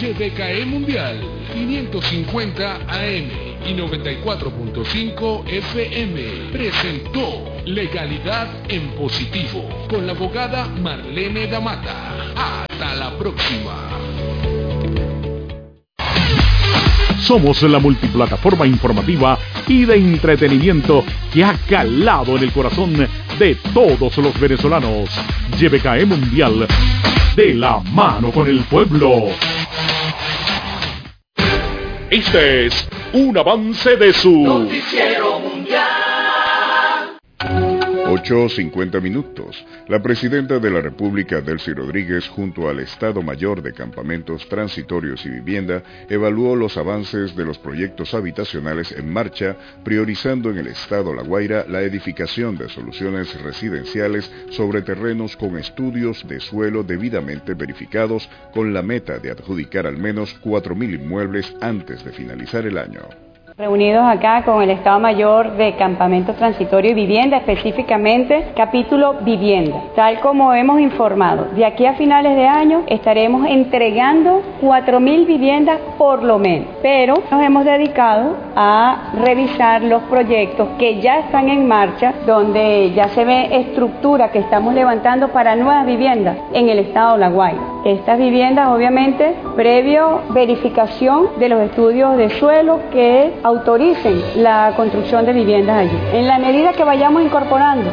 YBKE Mundial 550 AM y 94.5 FM presentó Legalidad en Positivo con la abogada Marlene Damata. Hasta la próxima. Somos la multiplataforma informativa y de entretenimiento que ha calado en el corazón de todos los venezolanos. YBKE Mundial, de la mano con el pueblo. Este es un avance de su Noticiero Mundial. 8:50. La presidenta de la República, Delcy Rodríguez, junto al Estado Mayor de Campamentos Transitorios y Vivienda, evaluó los avances de los proyectos habitacionales en marcha, priorizando en el Estado La Guaira la edificación de soluciones residenciales sobre terrenos con estudios de suelo debidamente verificados, con la meta de adjudicar al menos 4.000 inmuebles antes de finalizar el año. Reunidos acá con el Estado Mayor de Campamento Transitorio y Vivienda, específicamente capítulo Vivienda. Tal como hemos informado, de aquí a finales de año estaremos entregando 4.000 viviendas por lo menos, pero nos hemos dedicado a revisar los proyectos que ya están en marcha, donde ya se ve estructura que estamos levantando para nuevas viviendas en el Estado de La Guaira. Estas viviendas, obviamente, previo verificación de los estudios de suelo que autoricen la construcción de viviendas allí. En la medida que vayamos incorporando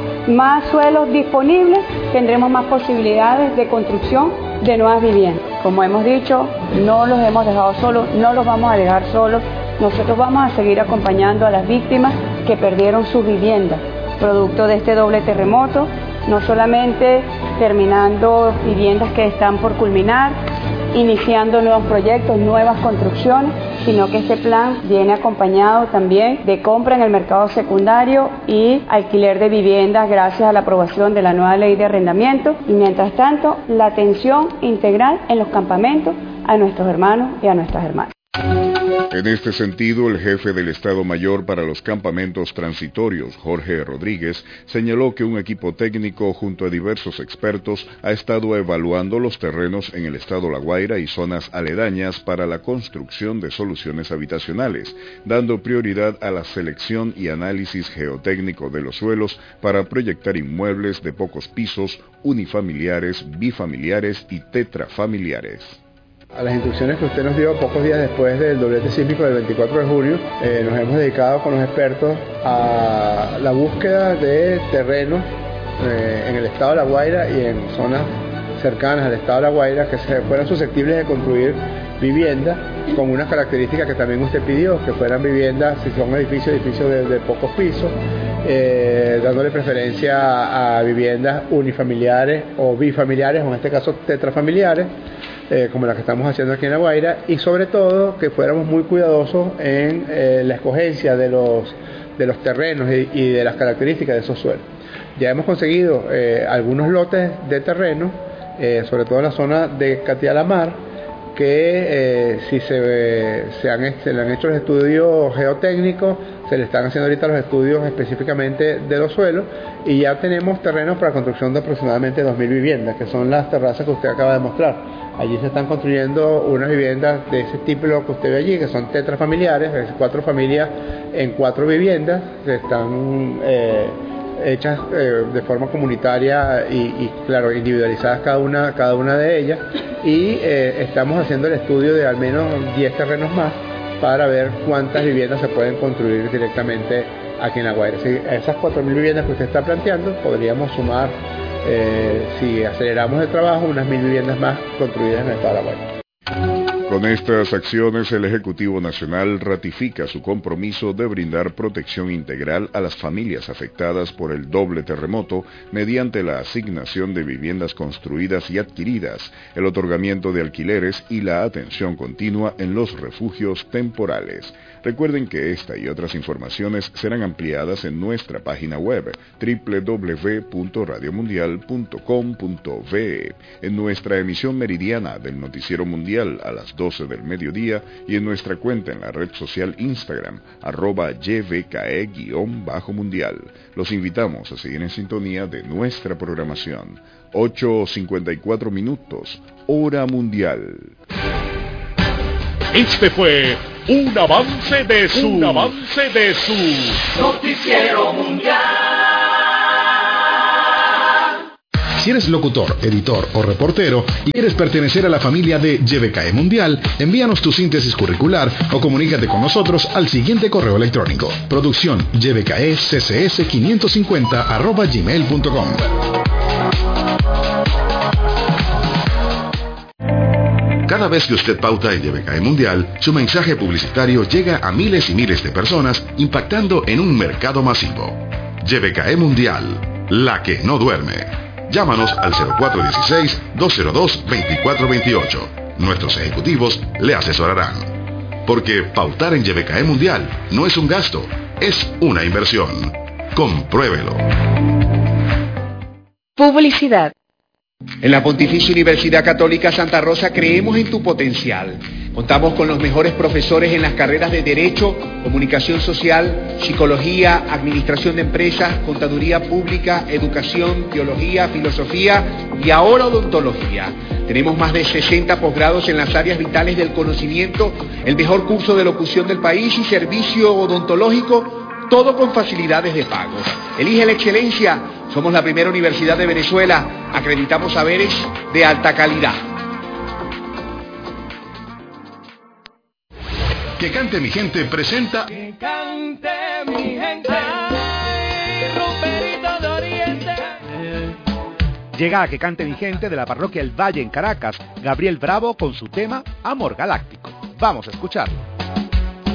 más suelos disponibles, tendremos más posibilidades de construcción de nuevas viviendas. Como hemos dicho, no los hemos dejado solos, no los vamos a dejar solos. Nosotros vamos a seguir acompañando a las víctimas que perdieron sus viviendas, producto de este doble terremoto, no solamente terminando viviendas que están por culminar, iniciando nuevos proyectos, nuevas construcciones, sino que este plan viene acompañado también de compra en el mercado secundario y alquiler de viviendas gracias a la aprobación de la nueva ley de arrendamiento y, mientras tanto, la atención integral en los campamentos a nuestros hermanos y a nuestras hermanas. En este sentido, el jefe del Estado Mayor para los Campamentos Transitorios, Jorge Rodríguez, señaló que un equipo técnico junto a diversos expertos ha estado evaluando los terrenos en el Estado La Guaira y zonas aledañas para la construcción de soluciones habitacionales, dando prioridad a la selección y análisis geotécnico de los suelos para proyectar inmuebles de pocos pisos, unifamiliares, bifamiliares y tetrafamiliares. A las instrucciones que usted nos dio pocos días después del doblete sísmico del 24 de julio, nos hemos dedicado con los expertos a la búsqueda de terrenos en el estado de La Guaira y en zonas cercanas al estado de La Guaira que fueran susceptibles de construir viviendas con unas características que también usted pidió, que fueran viviendas, si son edificios de pocos pisos, dándole preferencia a viviendas unifamiliares o bifamiliares, o en este caso tetrafamiliares, como la que estamos haciendo aquí en La Guaira, y sobre todo que fuéramos muy cuidadosos en la escogencia de los terrenos y de las características de esos suelos. Ya hemos conseguido algunos lotes de terreno, sobre todo en la zona de Catia la Mar, que si se le han hecho los estudios geotécnicos, se le están haciendo ahorita los estudios específicamente de los suelos, y ya tenemos terrenos para construcción de aproximadamente 2.000 viviendas, que son las terrazas que usted acaba de mostrar. Allí se están construyendo unas viviendas de ese tipo que usted ve allí, que son tetrafamiliares, es decir, 4 familias en 4 viviendas, que están hechas de forma comunitaria y claro, individualizadas cada una de ellas, y estamos haciendo el estudio de al menos 10 terrenos más para ver cuántas viviendas se pueden construir directamente aquí en La Guaira. Si a esas 4.000 viviendas que usted está planteando, podríamos sumar, si aceleramos el trabajo, unas 1.000 viviendas más construidas en el estado de La Guaira. Con estas acciones, el Ejecutivo Nacional ratifica su compromiso de brindar protección integral a las familias afectadas por el doble terremoto mediante la asignación de viviendas construidas y adquiridas, el otorgamiento de alquileres y la atención continua en los refugios temporales. Recuerden que esta y otras informaciones serán ampliadas en nuestra página web www.radiomundial.com.ve, en nuestra emisión meridiana del Noticiero Mundial a las 12 del mediodía y en nuestra cuenta en la red social Instagram, @YBKE_mundial. Los invitamos a seguir en sintonía de nuestra programación. 8:54, hora mundial. Este fue un avance de su Noticiero Mundial. Si eres locutor, editor o reportero y quieres pertenecer a la familia de YBKE Mundial, envíanos tu síntesis curricular o comunícate con nosotros al siguiente correo electrónico: producción ybkeccs550@gmail.com. Cada vez que usted pauta en YBKE Mundial, su mensaje publicitario llega a miles y miles de personas, impactando en un mercado masivo. YBKE Mundial, la que no duerme. Llámanos al 0416-202-2428. Nuestros ejecutivos le asesorarán. Porque pautar en YBKE Mundial no es un gasto, es una inversión. Compruébelo. Publicidad. En la Pontificia Universidad Católica Santa Rosa creemos en tu potencial. Contamos con los mejores profesores en las carreras de Derecho, Comunicación Social, Psicología, Administración de Empresas, Contaduría Pública, Educación, Teología, Filosofía y ahora Odontología. Tenemos más de 60 posgrados en las áreas vitales del conocimiento, el mejor curso de locución del país y servicio odontológico, todo con facilidades de pago. Elige la excelencia. Somos la primera universidad de Venezuela. Acreditamos saberes de alta calidad. Que Cante Mi Gente presenta Que cante mi gente. Ay, Ruperito de Oriente. Llega a Que Cante Mi Gente de la parroquia El Valle en Caracas, Gabriel Bravo con su tema Amor Galáctico. Vamos a escucharlo.